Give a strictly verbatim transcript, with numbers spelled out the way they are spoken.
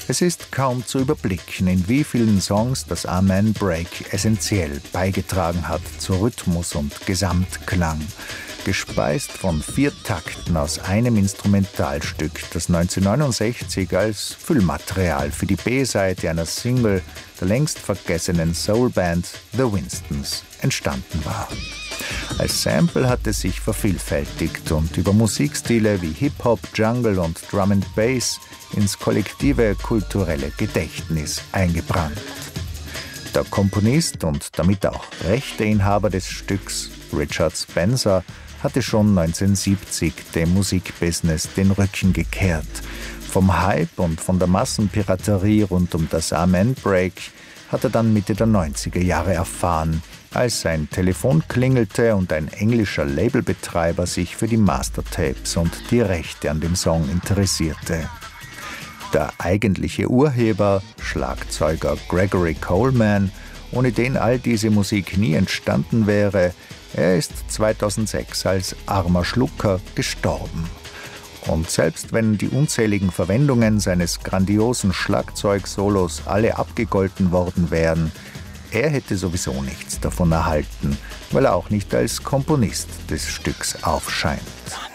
Es ist kaum zu überblicken, in wie vielen Songs das Amen Break essentiell beigetragen hat zu Rhythmus und Gesamtklang. Gespeist von vier Takten aus einem Instrumentalstück, das neunzehnhundertneunundsechzig als Füllmaterial für die B-Seite einer Single der längst vergessenen Soulband The Winstons entstanden war. Als Sample hat es sich vervielfältigt und über Musikstile wie Hip-Hop, Jungle und Drum and Bass ins kollektive kulturelle Gedächtnis eingebrannt. Der Komponist und damit auch Rechteinhaber des Stücks, Richard Spencer, hatte schon neunzehnhundertsiebzig dem Musikbusiness den Rücken gekehrt. Vom Hype und von der Massenpiraterie rund um das Amen Break hat er dann Mitte der neunziger Jahre erfahren, als sein Telefon klingelte und ein englischer Labelbetreiber sich für die Mastertapes und die Rechte an dem Song interessierte. Der eigentliche Urheber, Schlagzeuger Gregory Coleman, ohne den all diese Musik nie entstanden wäre, er ist zweitausendsechs als armer Schlucker gestorben. Und selbst wenn die unzähligen Verwendungen seines grandiosen Schlagzeugsolos alle abgegolten worden wären, er hätte sowieso nichts davon erhalten, weil er auch nicht als Komponist des Stücks aufscheint.